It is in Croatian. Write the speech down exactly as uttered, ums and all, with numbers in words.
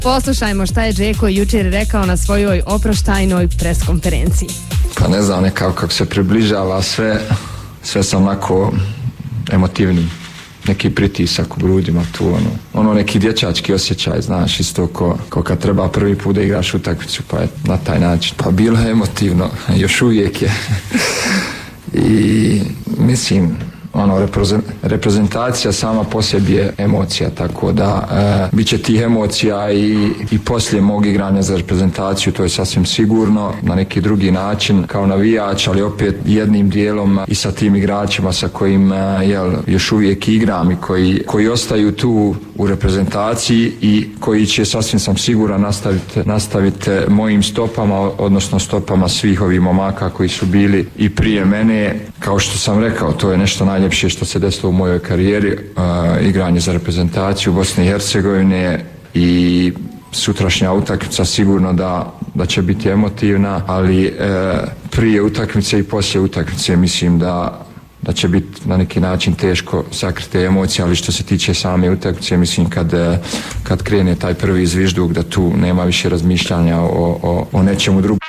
Poslušajmo šta je Džeko jučer rekao na svojoj oproštajnoj preskonferenciji. Pa ne znam, nekako kako se približava sve, sve sam onako emotivni. Neki pritisak u grudima tu, ono, ono neki dječački osjećaj, znaš, isto ko, ko kad treba prvi put da igraš utakmicu, pa je na taj način. Pa bilo je emotivno, još uvijek je. I mislim, ono, reprezentacija sama po sebi je emocija, tako da e, bit će tih emocija i, i poslije mog igranja za reprezentaciju, to je sasvim sigurno, na neki drugi način kao navijač, ali opet jednim dijelom i sa tim igračima sa kojim jel, još uvijek igram i koji, koji ostaju tu u reprezentaciji i koji će, sasvim sam siguran, nastaviti nastavit mojim stopama, odnosno stopama svih ovih momaka koji su bili i prije mene. Kao što sam rekao, to je nešto najljepše što se desilo u mojoj karijeri, uh, igranje za reprezentaciju Bosne i Hercegovine i sutrašnja utakmica sigurno da, da će biti emotivna, ali uh, prije utakmice i poslije utakmice mislim da da će biti na neki način teško sakriti emocije, ali što se tiče same utakmice, mislim kad, kad krene taj prvi zvižduk da tu nema više razmišljanja o, o, o nečemu drugom.